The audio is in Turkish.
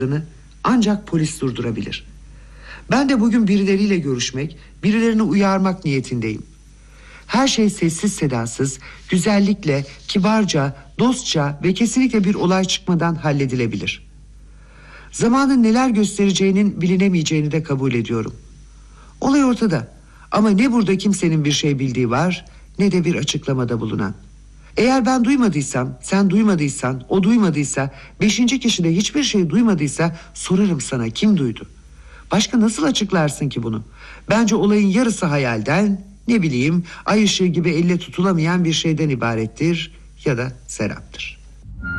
ancak polis durdurabilir. Ben de bugün birileriyle görüşmek, birilerini uyarmak niyetindeyim. Her şey sessiz sedasız, güzellikle, kibarca, dostça ve kesinlikle bir olay çıkmadan halledilebilir. Zamanın neler göstereceğinin bilinemeyeceğini de kabul ediyorum. Olay ortada ama ne burada kimsenin bir şey bildiği var ne de bir açıklamada bulunan. Eğer ben duymadıysam, sen duymadıysan, o duymadıysa, 5. kişi de hiçbir şey duymadıysa sorarım sana, kim duydu? Başka nasıl açıklarsın ki bunu? Bence olayın yarısı hayalden, ne bileyim, ay ışığı gibi elle tutulamayan bir şeyden ibarettir ya da seraptır.